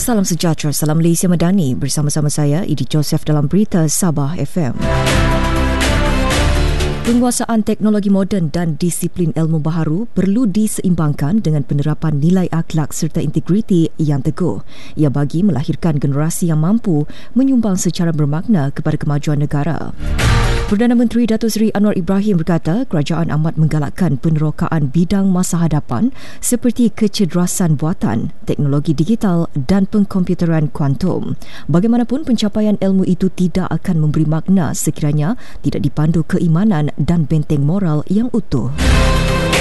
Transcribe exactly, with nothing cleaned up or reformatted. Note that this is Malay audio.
Salam sejahtera, salam Malaysia Madani. Bersama-sama saya, Idi Joseph dalam Berita Sabah F M. Penguasaan teknologi moden dan disiplin ilmu baharu perlu diseimbangkan dengan penerapan nilai akhlak serta integriti yang teguh. Ia bagi melahirkan generasi yang mampu menyumbang secara bermakna kepada kemajuan negara. Perdana Menteri Datuk Seri Anwar Ibrahim berkata kerajaan amat menggalakkan penerokaan bidang masa hadapan seperti kecerdasan buatan, teknologi digital dan pengkomputeran kuantum. Bagaimanapun, pencapaian ilmu itu tidak akan memberi makna sekiranya tidak dipandu keimanan dan benteng moral yang utuh.